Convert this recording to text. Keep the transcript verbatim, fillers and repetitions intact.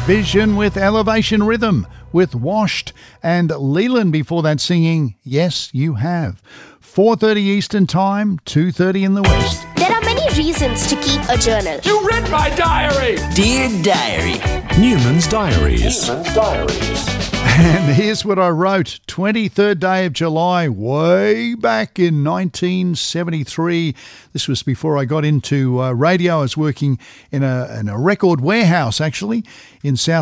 Vision with Elevation Rhythm with Washed, and Leland before that singing Yes You Have. four thirty Eastern Time, two thirty in the West. There are many reasons to keep a journal. You read my diary! Dear Diary. Newman's Diaries. Newman's Diaries. And here's what I wrote. twenty-third day of July, way back in nineteen seventy-three. This was before I got into uh, radio. I was working in a, in a record warehouse, actually, in South